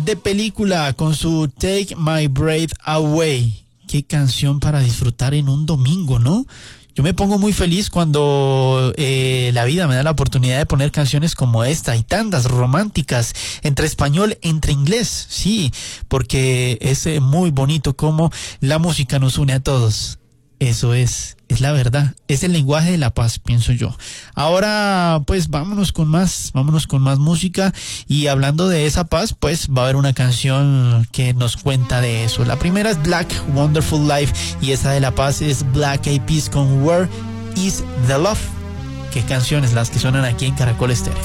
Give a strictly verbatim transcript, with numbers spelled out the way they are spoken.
De Película con su Take My Breath Away. Qué canción para disfrutar en un domingo, ¿no? Yo me pongo muy feliz cuando eh, la vida me da la oportunidad de poner canciones como esta y tantas románticas, entre español, entre inglés, sí, porque es eh, muy bonito cómo la música nos une a todos. Eso es, es la verdad, es el lenguaje de la paz, pienso yo. Ahora, pues vámonos con más, vámonos con más música, y hablando de esa paz, pues va a haber una canción que nos cuenta de eso. La primera es Black Wonderful Life, y esa de la paz es Black Eyed Peas con Where Is the Love. Qué canciones las que suenan aquí en Caracol Estéreo.